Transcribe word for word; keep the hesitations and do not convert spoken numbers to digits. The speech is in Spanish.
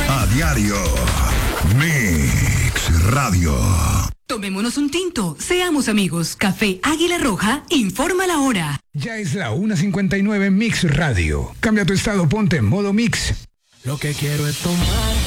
A diario. Mix Radio. Tomémonos un tinto, seamos amigos. Café Águila Roja, informa la hora. Ya es la una cincuenta y nueve en Mix Radio. Cambia tu estado, ponte en modo Mix. Lo que quiero es tomar